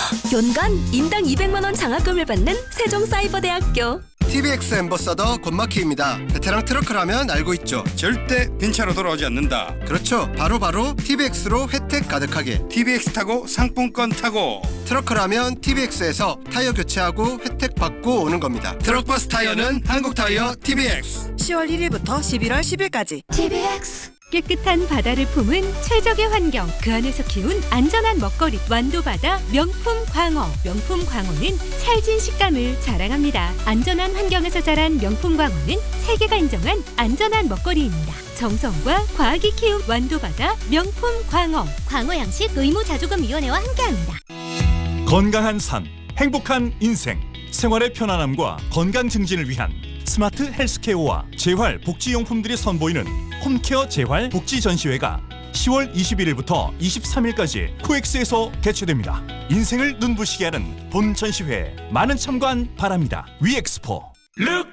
연간 인당 200만 원 장학금을 받는 세종사이버대학교. TBX 앰버서더 권마키입니다. 베테랑 트러크라면 알고 있죠. 절대 빈차로 돌아오지 않는다. 그렇죠. 바로 TBX로 혜택 가득하게. TBX 타고 상품권 타고. 트러크라면 TBX에서 타이어 교체하고 혜택 받고 오는 겁니다. 트럭버스 타이어는 한국타이어 TBX. 10월 1일부터 11월 10일까지. TBX. 깨끗한 바다를 품은 최적의 환경, 그 안에서 키운 안전한 먹거리 완도바다 명품 광어. 명품 광어는 찰진 식감을 자랑합니다. 안전한 환경에서 자란 명품 광어는 세계가 인정한 안전한 먹거리입니다. 정성과 과학이 키운 완도바다 명품 광어. 광어 양식 의무자조금위원회와 함께합니다. 건강한 삶, 행복한 인생, 생활의 편안함과 건강 증진을 위한 스마트 헬스케어와 재활 복지용품들이 선보이는 홈케어 재활 복지 전시회가 10월 21일부터 23일까지 코엑스에서 개최됩니다. 인생을 눈부시게 하는 본 전시회에 많은 참관 바랍니다. 위엑스포.